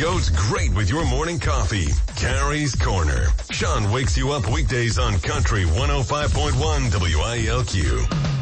goes great with your morning coffee. Carrie's Corner. Sean wakes you up weekdays on Country 105.1 WILQ.